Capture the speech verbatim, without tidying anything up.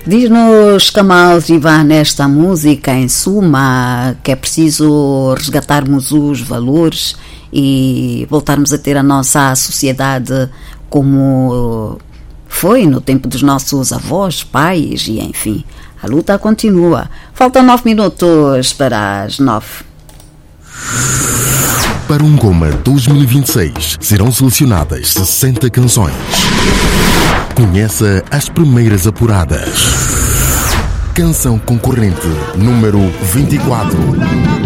Diz-nos Kamal Ivan nesta música, em suma, que é preciso resgatarmos os valores e voltarmos a ter a nossa sociedade como foi no tempo dos nossos avós, pais e enfim. A luta continua. Faltam nove minutos para as nove. Para um Goma dois mil e vinte e seis serão selecionadas sessenta canções. Conheça as primeiras apuradas. Canção concorrente número vinte e quatro.